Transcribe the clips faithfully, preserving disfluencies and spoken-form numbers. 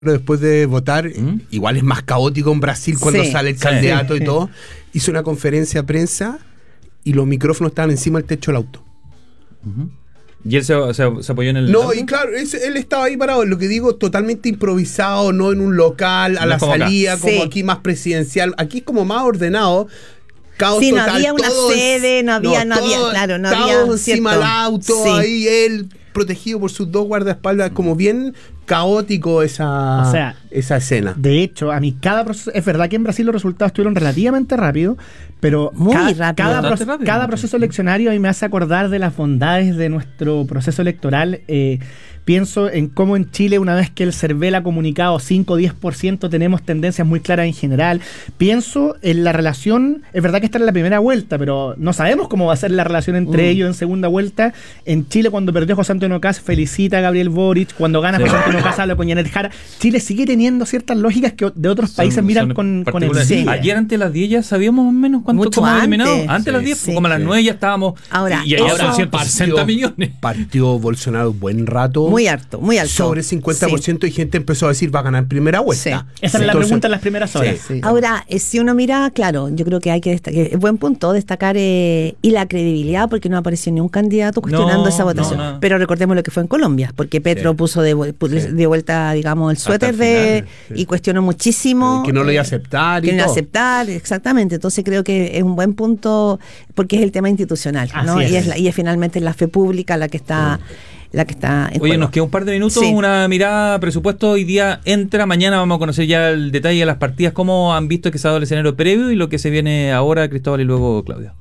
después de votar, ¿Mm? igual es más caótico en Brasil cuando sí, sale el candidato sí. y todo, hizo una conferencia de prensa y los micrófonos estaban encima del techo del auto. Uh-huh. ¿Y él se, se, se apoyó en el No, auto? y claro, él, él estaba ahí parado, lo que digo, totalmente improvisado, no en un local, a no la salida, acá. como sí. aquí más presidencial. Aquí es como más ordenado. Caos sí, total, no había una todos, sede, no había, no, no había, claro, no había encima del auto, sí. ahí él protegido por sus dos guardaespaldas, como bien caótico esa, o sea, esa escena. De hecho, a mí cada proceso, es verdad que en Brasil los resultados estuvieron relativamente rápidos, pero muy cada, rápido, cada, proce- rápido. cada proceso eleccionario a mí me hace acordar de las bondades de nuestro proceso electoral. Eh, pienso en cómo en Chile, una vez que el CERVEL ha comunicado cinco o diez por ciento, tenemos tendencias muy claras en general. Pienso en la relación, es verdad que está en la primera vuelta, pero no sabemos cómo va a ser la relación entre mm. ellos en segunda vuelta. En Chile, cuando perdió José Antonio Kast, felicita a Gabriel Boric. Cuando gana sí. José Antonio Kast, habla con Janet Jara. Chile sigue teniendo ciertas lógicas que de otros países son, miran son con, con el sí. Ayer antes de las diez ya sabíamos más o menos cuánto Mucho hemos antes. eliminado. Antes de sí, las diez, sí, como a las nueve ya estábamos. Ahora, y ahora son ciento sesenta millones. Partió Bolsonaro un buen rato. Muy harto, muy alto. Sobre cincuenta por ciento sí. y gente empezó a decir va a ganar en primera vuelta. Sí. Esa sí. es la Entonces, pregunta en las primeras horas. Sí. Sí. Ahora, eh, si uno mira, claro, yo creo que hay que destacar, es buen punto destacar eh, y la credibilidad, porque no apareció ni un candidato cuestionando no, esa votación. No, no. Pero recordemos lo que fue en Colombia, porque Petro sí. puso de, pu- sí. de vuelta, digamos, el suéter de, sí. y cuestionó muchísimo. Que no lo iba a aceptar. Que y no iba a todo. aceptar, exactamente. Entonces creo que es un buen punto, porque es el tema institucional, ¿no? Es. Y, es la, y es finalmente la fe pública la que está... Sí. la que está en Oye, juego. nos queda un par de minutos, sí. una mirada presupuesto hoy día entra, mañana vamos a conocer ya el detalle de las partidas, cómo han visto que se ha dado el escenario previo y lo que se viene ahora, Cristóbal, y luego Claudia.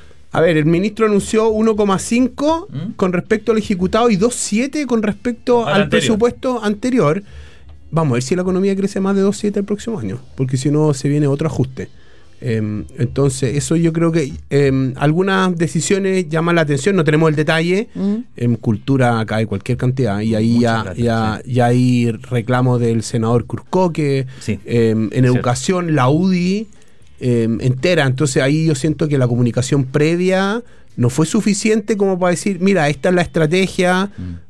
A ver, el ministro anunció uno coma cinco ¿Mm? con respecto al ejecutado y dos coma siete con respecto al, al anterior. presupuesto anterior. Vamos a ver si la economía crece más de dos coma siete el próximo año, porque si no se viene otro ajuste. Eh, entonces, eso yo creo que eh, algunas decisiones llaman la atención, no tenemos el detalle. Mm. En cultura cae cualquier cantidad y ahí ya, plata, ya, sí. ya hay reclamos del senador Cruzcoque, sí. eh, en sí. educación, la U D I eh, entera. Entonces, ahí yo siento que la comunicación previa no fue suficiente como para decir, mira, esta es la estrategia. Mm.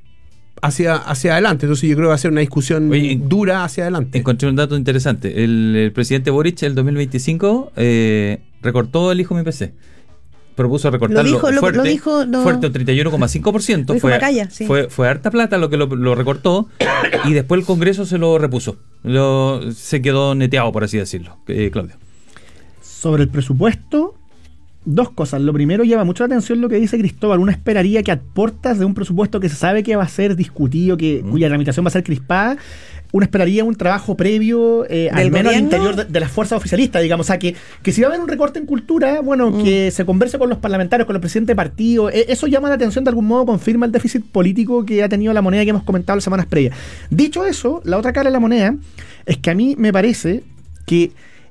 Hacia, hacia adelante, entonces yo creo que va a ser una discusión Oye, dura hacia adelante. Encontré un dato interesante. El, el presidente Boric, el dos mil veinticinco, eh, recortó el hijo mi P C. Propuso recortarlo lo dijo, fuerte, lo, lo dijo, no. fuerte un treinta y uno coma cinco por ciento. Fue, Macaya, sí. fue, fue harta plata lo que lo, lo recortó y después el Congreso se lo repuso. Lo, se quedó neteado, por así decirlo. Eh, Claudio. Sobre el presupuesto, dos cosas. Lo primero, llama mucho la atención lo que dice Cristóbal. Uno esperaría que a portas de un presupuesto que se sabe que va a ser discutido, que mm. cuya tramitación va a ser crispada, uno esperaría un trabajo previo, eh, al menos al interior de, de las fuerzas oficialistas, digamos. O sea, que, que si va a haber un recorte en cultura, bueno, mm. que se converse con los parlamentarios, con los presidentes de partido. Eh, eso llama la atención, de algún modo confirma el déficit político que ha tenido la moneda que hemos comentado las semanas previas. Dicho eso, la otra cara de la moneda es que a mí me parece que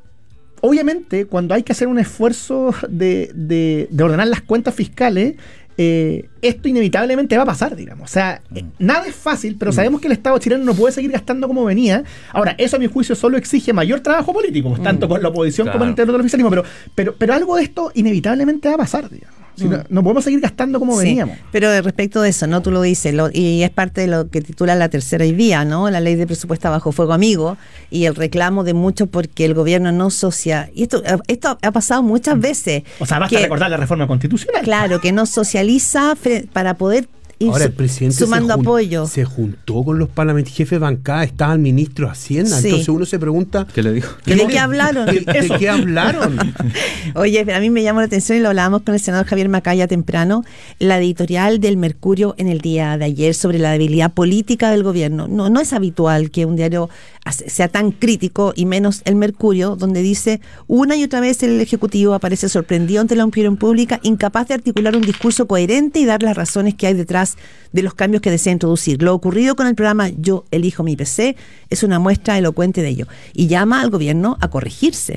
obviamente, cuando hay que hacer un esfuerzo de, de, de ordenar las cuentas fiscales, eh, esto inevitablemente va a pasar, digamos. O sea, mm. eh, nada es fácil, pero mm. sabemos que el Estado chileno no puede seguir gastando como venía. Ahora, eso a mi juicio solo exige mayor trabajo político, mm. tanto con la oposición claro. como en el interior del oficialismo, pero, pero, pero algo de esto inevitablemente va a pasar, digamos. Si mm. no, no podemos seguir gastando como sí, veníamos. Pero respecto de eso, ¿no? Tú lo dices, lo, y es parte de lo que titula la tercera hoy día, ¿no? La ley de presupuesto bajo fuego amigo, y el reclamo de muchos porque el gobierno no socia... Y esto, esto ha pasado muchas veces. O sea, basta que, recordar la reforma constitucional. Claro, que no socializa para poder ir Ahora, el presidente sumando se jun- apoyo. Se juntó con los parlamentarios, jefe de bancada, estaba el ministro de Hacienda. Sí. Entonces uno se pregunta... ¿Qué le dijo? ¿De qué, qué hablaron? ¿De, de qué hablaron? Oye, a mí me llamó la atención, y lo hablábamos con el senador Javier Macaya temprano, la editorial del Mercurio en el día de ayer sobre la debilidad política del gobierno. No, no es habitual que un diario sea tan crítico, y menos el Mercurio, donde dice, una y otra vez el Ejecutivo aparece sorprendido ante la opinión pública, incapaz de articular un discurso coherente y dar las razones que hay detrás de los cambios que desea introducir. Lo ocurrido con el programa Yo elijo mi P C es una muestra elocuente de ello, y llama al gobierno a corregirse.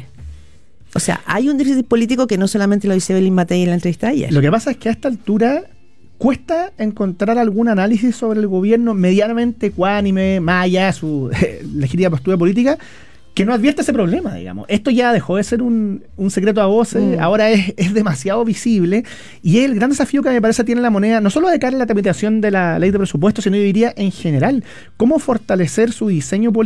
O sea, hay un déficit político que no solamente lo dice Belín Matei en la entrevista de ayer. Lo que pasa es que a esta altura cuesta encontrar algún análisis sobre el gobierno medianamente cuánime, más allá de su eh, legítima postura política, que no advierte ese problema, digamos. Esto ya dejó de ser un, un secreto a voces, mm. ahora es, es demasiado visible, y es el gran desafío que me parece tiene la moneda, no solo de cara a la tramitación de la ley de presupuesto, sino yo diría en general, cómo fortalecer su diseño político